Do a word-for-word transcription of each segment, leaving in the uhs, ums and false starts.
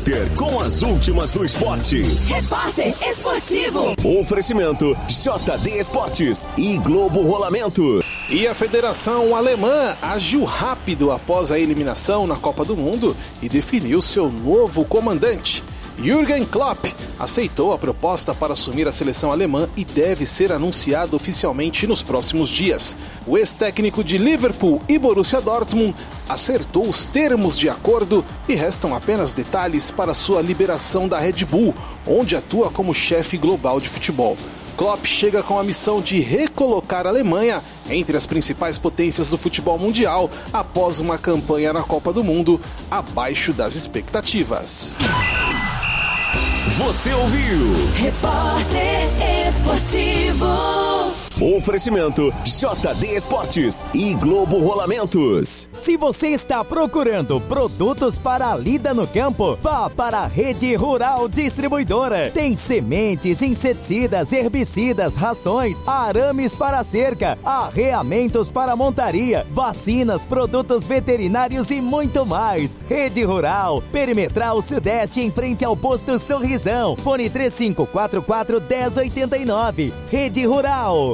repórter com as últimas do esporte. Repórter Esportivo. Oferecimento J D Esportes e Globo Rolamento. E a Federação Alemã agiu rápido após a eliminação na Copa do Mundo e definiu seu novo comandante. Jürgen Klopp aceitou a proposta para assumir a seleção alemã e deve ser anunciado oficialmente nos próximos dias. O ex-técnico de Liverpool e Borussia Dortmund acertou os termos de acordo e restam apenas detalhes para sua liberação da Red Bull, onde atua como chefe global de futebol. Klopp chega com a missão de recolocar a Alemanha entre as principais potências do futebol mundial após uma campanha na Copa do Mundo abaixo das expectativas. Você ouviu? Repórter Esportivo. Oferecimento J D Esportes e Globo Rolamentos. Se você está procurando produtos para a lida no campo, vá para a Rede Rural Distribuidora. Tem sementes, inseticidas, herbicidas, rações, arames para cerca, arreamentos para montaria, vacinas, produtos veterinários e muito mais. Rede Rural, Perimetral Sudeste, em frente ao posto Sorrisão. Fone três cinco quatro quatro, um zero oito nove. Rede Rural.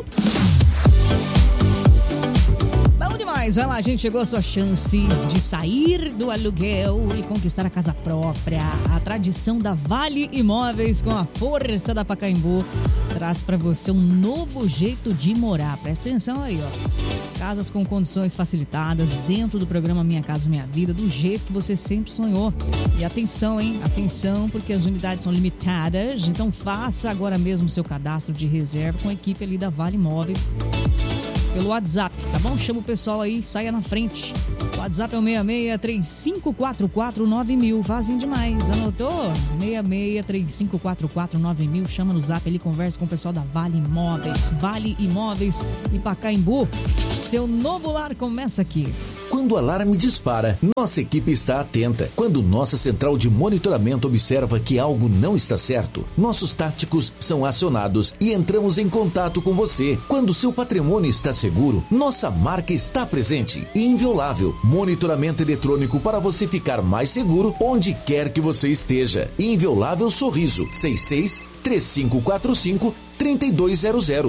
Bom demais, vai lá, gente, chegou a sua chance de sair do aluguel e conquistar a casa própria. A tradição da Vale Imóveis, com a força da Pacaembu, traz para você um novo jeito de morar. Presta atenção aí, ó. Casas com condições facilitadas dentro do programa Minha Casa Minha Vida, do jeito que você sempre sonhou. E atenção, hein? Atenção, porque as unidades são limitadas, então faça agora mesmo o seu cadastro de reserva com a equipe ali da Vale Imóveis pelo WhatsApp, tá bom? Chama o pessoal aí, saia na frente. O WhatsApp é o seis seis três cinco quatro quatro nove mil. Vazinho demais, anotou? seis seis três cinco quatro quatro nove mil. Chama no Zap ali, conversa com o pessoal da Vale Imóveis. Vale Imóveis e Pacaembu. Seu novo lar começa aqui. Quando o alarme dispara, nossa equipe está atenta. Quando nossa central de monitoramento observa que algo não está certo, nossos táticos são acionados e entramos em contato com você. Quando seu patrimônio está seguro, nossa marca está presente e inviolável. Monitoramento eletrônico para você ficar mais seguro onde quer que você esteja. Inviolável Sorriso, seis seis três cinco quatro cinco três dois zero zero.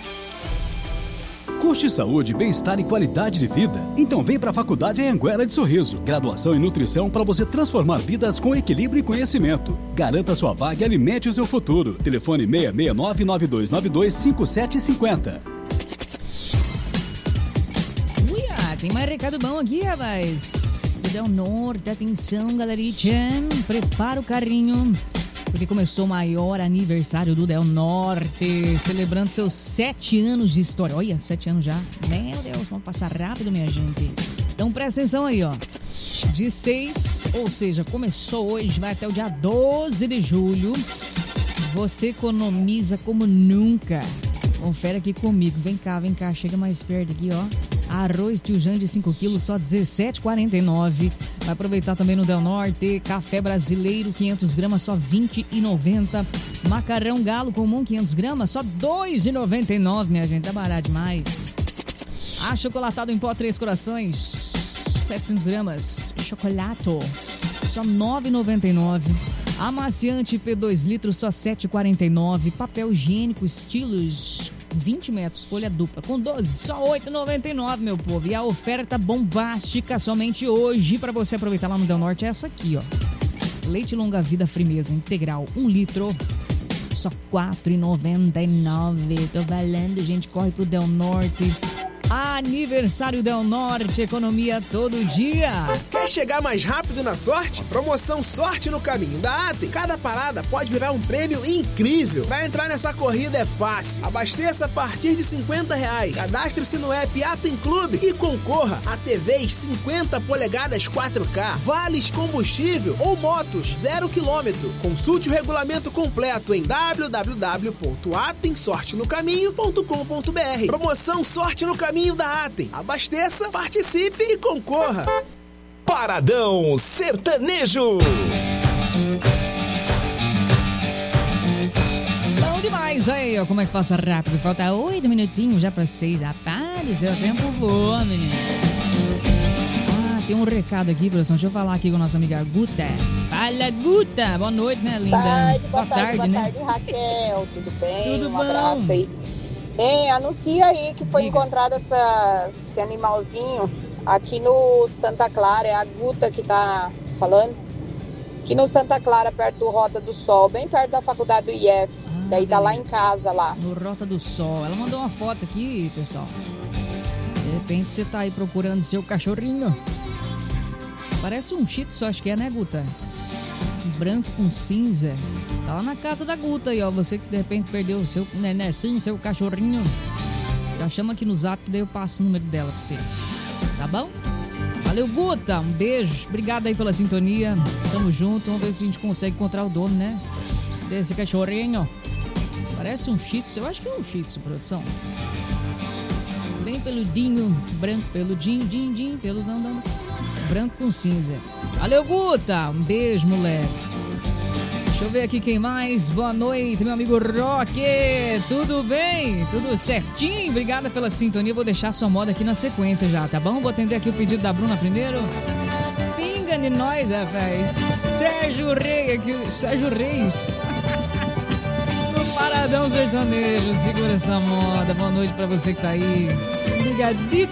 Curte saúde, bem-estar e qualidade de vida? Então vem para a Faculdade Anhanguera de Sorriso. Graduação em nutrição para você transformar vidas com equilíbrio e conhecimento. Garanta sua vaga e alimente o seu futuro. Telefone seis seis nove nove dois nove dois cinco sete cinco zero. Uia, tem mais recado bom aqui, rapaz. Do Del Norte, atenção, galerinha. Prepara o carrinho, porque começou o maior aniversário do Del Norte, celebrando seus sete anos de história. Olha, sete anos já. Meu Deus, vamos passar rápido, minha gente. Então presta atenção aí, ó. De seis, ou seja, começou hoje, vai até o dia doze de julho. Você economiza como nunca. Confere aqui comigo. Vem cá, vem cá, chega mais perto aqui, ó. Arroz Tijã de cinco quilos, só dezessete reais e quarenta e nove centavos. Vai aproveitar também no Del Norte. Café brasileiro, quinhentos gramas, só vinte e noventa centavos. Macarrão galo comum, quinhentos gramas, só dois reais e noventa e nove centavos, minha gente. Tá barato demais. Achocolatado em pó, Três Corações, setecentos gramas. Chocolato, só nove reais e noventa e nove centavos. Amaciante P dois litros, só sete reais e quarenta e nove centavos. Papel higiênico estilos vinte metros, folha dupla, com doze, só oito reais e noventa e nove centavos, meu povo. E a oferta bombástica somente hoje para você aproveitar lá no Del Norte é essa aqui, ó. Leite longa vida Frimeza integral, um litro, só quatro reais e noventa e nove centavos. Tô valendo, gente, corre pro Del Norte. Aniversário Del Norte, economia todo dia. Quer chegar mais rápido na sorte? Promoção Sorte no Caminho da Atem. Cada parada pode virar um prêmio incrível. Vai entrar nessa corrida é fácil. Abasteça a partir de cinquenta reais. Cadastre-se no app Atem Clube e concorra a T Vs cinquenta polegadas quatro K, vales combustível ou motos zero quilômetro. Consulte o regulamento completo em w w w ponto atem sorte no caminho ponto com ponto b r. Promoção Sorte no Caminho da Atem. Abasteça, participe e concorra. Paradão Sertanejo. Bom demais, aí, ó, como é que passa rápido. Falta oito minutinhos já para seis. Rapaz, o tempo voa, menino. Ah, tem um recado aqui, produção. Deixa eu falar aqui com a nossa amiga Guta. Fala, Guta. Boa noite, né, linda? Tarde, boa, boa tarde, tarde, boa né? tarde, Raquel. Tudo bem? Tudo um bom. abraço aí. Hein, anuncia aí que foi Diga. encontrado essa, esse animalzinho aqui no Santa Clara. É a Guta que tá falando. Aqui no Santa Clara, perto do Rota do Sol, bem perto da faculdade do I F. Ah, Daí tá lá em beleza. casa, lá. No Rota do Sol. Ela mandou uma foto aqui, pessoal. De repente você tá aí procurando seu cachorrinho. Parece um Shih Tzu, acho que é, né, Guta? Branco com cinza. Tá lá na casa da Guta aí, ó. Você que de repente perdeu o seu nenecinho, seu cachorrinho. Já chama aqui no zap que daí eu passo o número dela pra você. Tá bom? Valeu, Guta. Um beijo. Obrigado aí pela sintonia. Tamo junto. Vamos ver se a gente consegue encontrar o dono, né? Desse cachorrinho. Parece um Shih Tzu. Eu acho que é um Shih Tzu, produção. Bem peludinho. Branco, peludinho, din, din, peludão, dão. Branco com cinza. Valeu, Guta. Um beijo, moleque. Deixa eu ver aqui quem mais. Boa noite, meu amigo Rock. Tudo bem? Tudo certinho? Obrigada pela sintonia. Vou deixar sua moda aqui na sequência já, tá bom? Vou atender aqui o pedido da Bruna primeiro. Pinga de nós, rapaz. Sérgio Reis aqui. Sérgio Reis. No Paradão Sertanejo. Segura essa moda. Boa noite pra você que tá aí. Ligadito